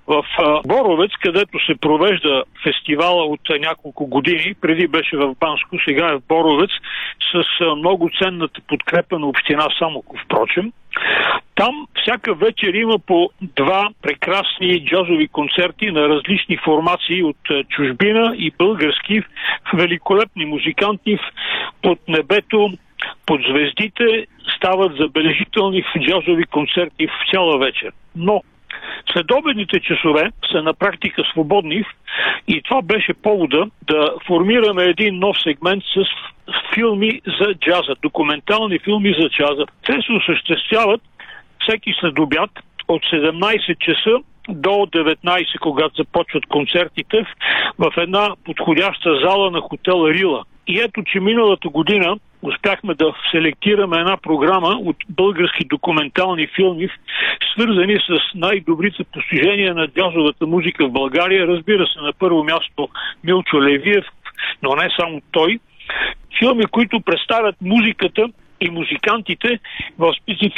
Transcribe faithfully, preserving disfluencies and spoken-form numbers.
В Боровец, където се провежда фестивала от няколко години, преди беше в Банско, сега е в Боровец, с много ценната подкрепа на община Самоков, впрочем. Там всяка вечер има по два прекрасни джазови концерти на различни формации от чужбина и български, великолепни музиканти под небето, под звездите, стават забележителни джазови концерти в цяла вечер. Но следобедните часове са на практика свободни и това беше повода да формираме един нов сегмент с филми за джаза, документални филми за джаза. Те се осъществяват всеки следобед от седемнайсет часа до деветнайсет, когато започват концертите, в една подходяща зала на хотел Рила. И ето, че миналата година успяхме да селектираме една програма от български документални филми, свързани с най-добрите постижения на джазовата музика в България. Разбира се, на първо място Милчо Левиев, но не само той. Филми, които представят музиката и музикантите в специфични